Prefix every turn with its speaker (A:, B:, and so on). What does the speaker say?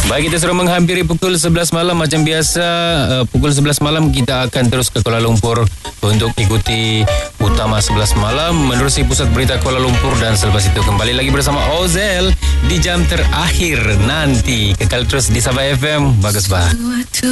A: Baik, kita sudah menghampiri pukul 11 malam. Macam biasa, pukul 11 malam kita akan terus ke Kuala Lumpur untuk ikuti Utama 11 malam menerusi Pusat Berita Kuala Lumpur, dan selepas itu kembali lagi bersama Ozel di jam terakhir nanti. Kekal terus di Sabah FM. Bagus, bah.